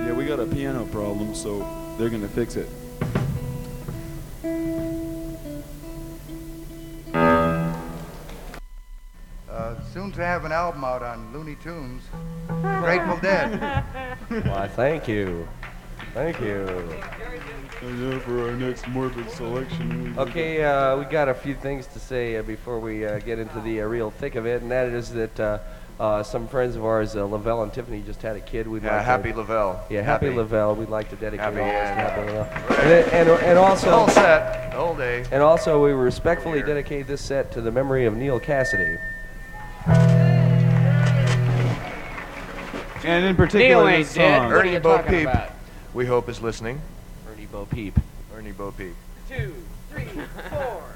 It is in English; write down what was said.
Yeah, we got a piano problem, so they're gonna fix it. Soon to have an album out on Looney Tunes. Grateful Dead. Why, thank you. Thank you. Yeah, for our next morbid selection. Okay, we got a few things to say before we get into the real thick of it, and that is that some friends of ours, Lavelle and Tiffany, just had a kid. We'd like Happy to, Lavelle. Yeah, happy Lavelle. We'd like to dedicate Happy, all this to yeah. Happy Lavelle. And also, All set, the whole day. And also, we respectfully dedicate this set to the memory of Neil Cassidy. And in particular, Neil ain't this dead. song. What are Ernie you Bo talking Peep, about? we hope is listening. Ernie Bo Peep. Ernie Bo Peep. 2, 3, 4.